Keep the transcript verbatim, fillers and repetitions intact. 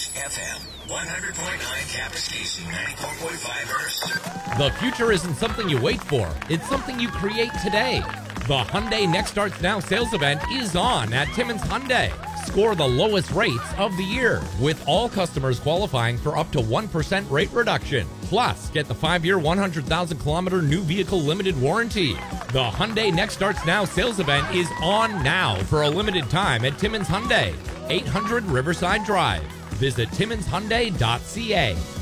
F M, one hundred point nine Kapuskasing, ninety-four point five Hertz. The future isn't something you wait for. It's something you create today. The Hyundai Next Starts Now sales event is on at Timmins Hyundai. Score the lowest rates of the year, with all customers qualifying for up to one percent rate reduction. Plus, get the five-year, one hundred thousand kilometer new vehicle limited warranty. The Hyundai Next Starts Now sales event is on now for a limited time at Timmins Hyundai, eight hundred Riverside Drive. Visit timmins hyundai dot c a.